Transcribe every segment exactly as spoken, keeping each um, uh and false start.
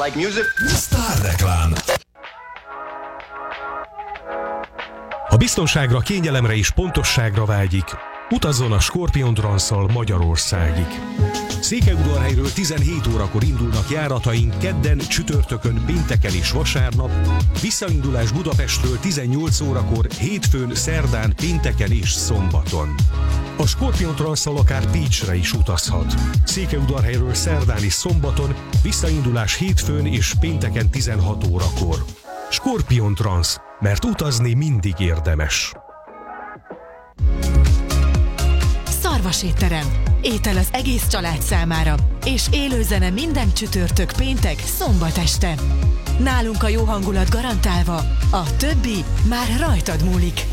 like music. Sztárreklám. Ha biztonságra, kényelemre és pontosságra vágyik, utazzon a Scorpion Transszal Magyarországig. Székelyudvarhelyről tizenhét órakor indulnak járataink kedden, csütörtökön, pénteken és vasárnap, visszaindulás Budapestről tizennyolc órakor, hétfőn, szerdán, pénteken és szombaton. A Scorpion Transszal akár Pécsre is utazhat. Székelyudvarhelyről szerdán és szombaton, visszaindulás hétfőn és pénteken tizenhat órakor. Scorpion Transz, mert utazni mindig érdemes. Szarvas étterem. Étel az egész család számára, és élőzene minden csütörtök, péntek, szombat este. Nálunk a jó hangulat garantálva, a többi már rajtad múlik.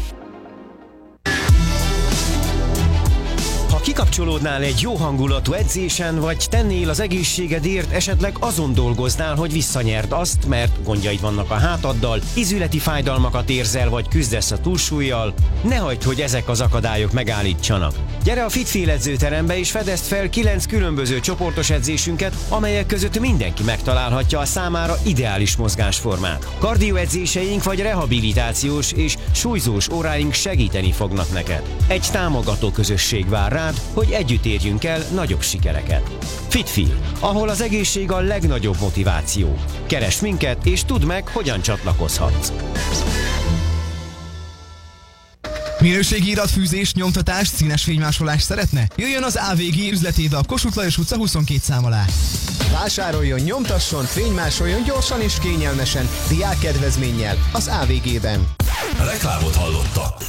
Ha kikapcsolódnál egy jó hangulatú edzésen, vagy tennél az egészségedért, esetleg azon dolgoznál, hogy visszanyerd azt, mert gondjaid vannak a hátaddal, izületi fájdalmakat érzel, vagy küzdesz a túlsúllyal, ne hagyd, hogy ezek az akadályok megállítsanak. Gyere a Fitfeel edzőterembe és fedezd fel kilenc különböző csoportos edzésünket, amelyek között mindenki megtalálhatja a számára ideális mozgásformát. Kardioedzéseink vagy rehabilitációs és súlyzós óráink segíteni fognak neked. Egy támogató közösség vár rád, hogy együtt érjünk el nagyobb sikereket. Fitfeel, ahol az egészség a legnagyobb motiváció. Keresd minket és tudd meg, hogyan csatlakozhatsz. Minőségi iratfűzés, nyomtatás, színes fénymásolás szeretne? Jöjjön az á vé gé üzletébe a Kossuth Lajos utca huszonkét szám alá. Vásároljon, nyomtasson, fénymásoljon gyorsan és kényelmesen, diák kedvezménnyel az á vé gében. Reklámot hallottak.